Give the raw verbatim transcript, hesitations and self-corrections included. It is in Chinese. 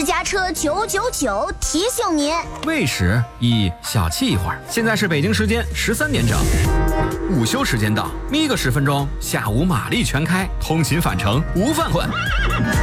家车九九九提醒您： 未时宜小憩一会儿。现在是北京时间十三点整，午休时间到，眯个十分钟，下午马力全开，通勤返程无犯困。